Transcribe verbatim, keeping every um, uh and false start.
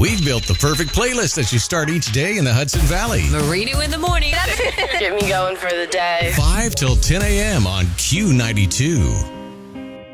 We've built the perfect playlist that you start each day in the Hudson Valley. Marino in the morning. Get me going for the day. five till ten a.m. on Q ninety-two.